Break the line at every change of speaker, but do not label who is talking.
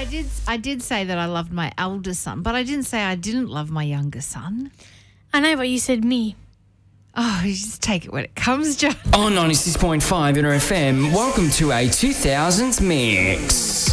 I did say that I loved my elder son, but I didn't say I didn't love my younger son.
I know, but you said me.
Oh, you just take it when it comes, John.
On 96.5 Inter FM, welcome to a 2000s mix.